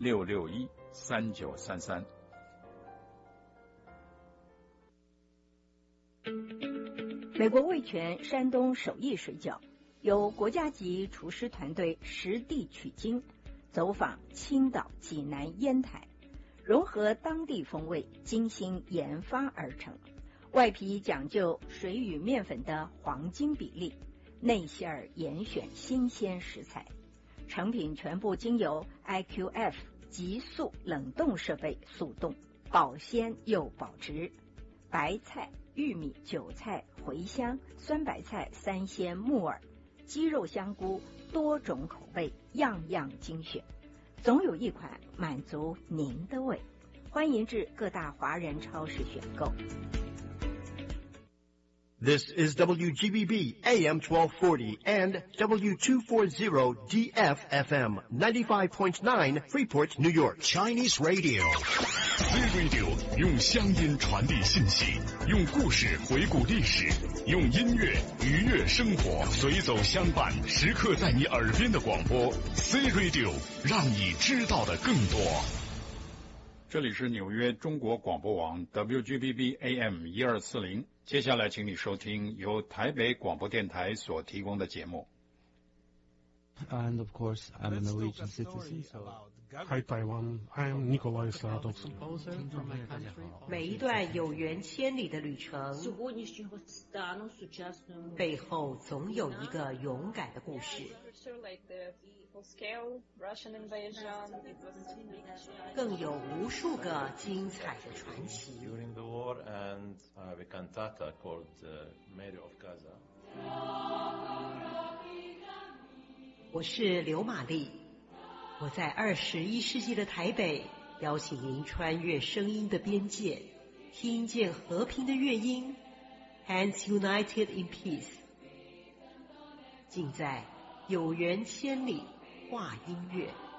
6613933。 美国味全山东手艺水饺，由国家级厨师团队实地取经，走访青岛、济南、烟台，融合当地风味，精心研发而成。外皮讲究水与面粉的黄金比例，内馅儿严选新鲜食材，成品全部经由 IQF 急速冷冻设备速冻，保鲜又保值。白菜、玉米、韭菜、茴香、酸白菜、三鲜、木耳、鸡肉、香菇，多种口味，样样精选，总有一款满足您的胃。欢迎至各大华人超市选购。 This is WGBB AM 1240 and W240 DFFM 95.9 Freeport, New York. Chinese Radio. C-Radio 用乡音传递信息，用故事回顾历史，用音乐愉悦生活，随走相伴，时刻在你耳边的广播。C-Radio 让你知道的更多。 这里是纽约中国广播网 WGBB AM 1240，接下来请你收听由台北广播电台所提供的节目。 And of course, I'm a Norwegian citizen. Hi Taiwan, I'm Nikolai Saratov. 每一段有缘千里的旅程，背后总有一个勇敢的故事，更有无数个精彩的传奇。 During the war, and I have a cantata called Mary of Gaza. 我是刘玛丽，我在21世纪的台北，邀请您穿越声音的边界，听见和平的乐音 ，Hands United in Peace， 尽在有缘千里话音乐。